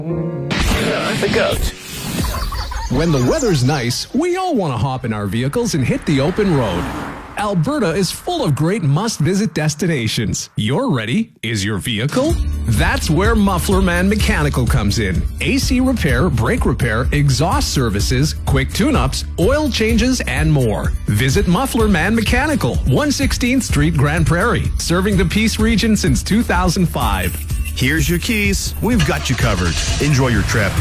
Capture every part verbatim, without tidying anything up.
The goat. When the weather's nice, we all want to hop in our vehicles and hit the open road. Alberta is full of great must-visit destinations. You're ready. Is your vehicle? That's where Muffler Man Mechanical comes in. A C repair, brake repair, exhaust services, quick tune-ups, oil changes, and more. Visit Muffler Man Mechanical, one sixteenth Street, Grand Prairie, serving the Peace region since two thousand five. Here's your keys. We've got you covered. Enjoy your trip.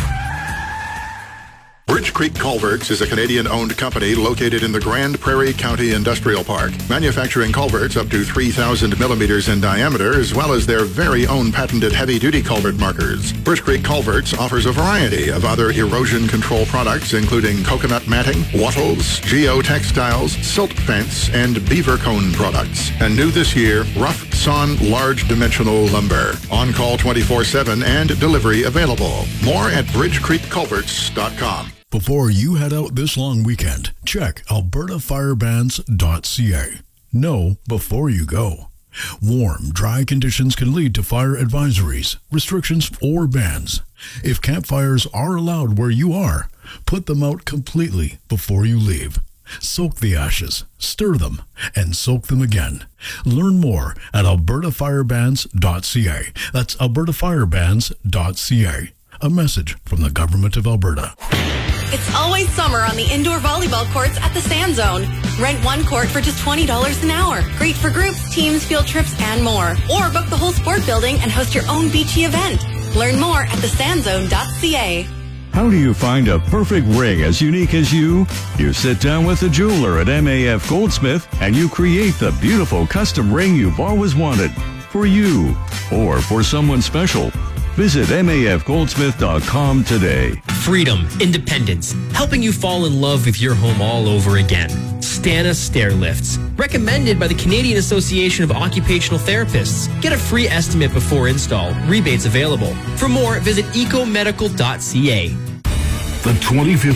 Bridge Creek Culverts is a Canadian-owned company located in the Grand Prairie County Industrial Park, manufacturing culverts up to three thousand millimeters in diameter, as well as their very own patented heavy-duty culvert markers. Bridge Creek Culverts offers a variety of other erosion control products, including coconut matting, wattles, geotextiles, silt fence, and beaver cone products. And new this year, rough sawn large dimensional lumber. On call twenty-four seven and delivery available. More at bridge creek culverts dot com. Before you head out this long weekend, check alberta firebans dot c a. Know before you go. Warm, dry conditions can lead to fire advisories, restrictions, or bans. If campfires are allowed where you are, put them out completely before you leave. Soak the ashes, stir them, and soak them again. Learn more at alberta firebans dot c a. That's alberta firebans dot c a. A message from the Government of Alberta. It's always summer on the indoor volleyball courts at the Sand Zone. Rent one court for just twenty dollars an hour. Great for groups, teams, field trips, and more. Or book the whole sport building and host your own beachy event. Learn more at the sand zone dot c a. How do you find a perfect ring as unique as you? You sit down with a jeweler at M A F Goldsmith and you create the beautiful custom ring you've always wanted. For you or for someone special. Visit M A F goldsmith dot com today. Freedom, independence, helping you fall in love with your home all over again. Stana Stair Lifts, recommended by the Canadian Association of Occupational Therapists. Get a free estimate before install. Rebates available. For more, visit ecomedical dot c a. The twenty-fifth